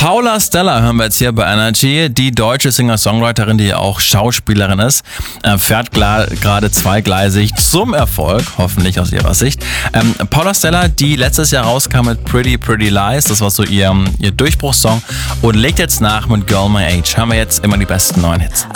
Paula Stella hören wir jetzt hier bei Energy. Die deutsche Singer-Songwriterin, die auch Schauspielerin ist, fährt gerade zweigleisig zum Erfolg, hoffentlich aus ihrer Sicht. Paula Stella, die letztes Jahr rauskam mit Pretty Pretty Lies, das war so ihr Durchbruchssong, und legt jetzt nach mit Girl My Age. Hören wir jetzt immer die besten neuen Hits.